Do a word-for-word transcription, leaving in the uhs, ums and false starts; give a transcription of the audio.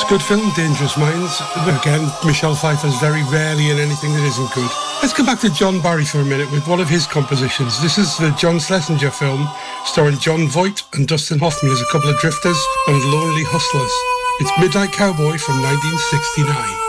good film, Dangerous Minds. Again, Michelle Pfeiffer's very rarely in anything that isn't good. Let's come back to John Barry for a minute with one of his compositions. This is the John Schlesinger film starring John Voight and Dustin Hoffman as a couple of drifters and lonely hustlers. It's Midnight Cowboy from nineteen sixty-nine.